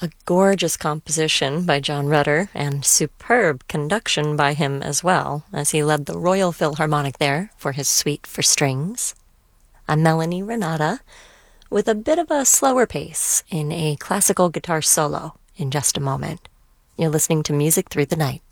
A gorgeous composition by John Rutter, and superb conduction by him as well, as he led the Royal Philharmonic there for his Suite for Strings. I'm Melanie Renata, with a bit of a slower pace in a classical guitar solo in just a moment. You're listening to Music Through the Night.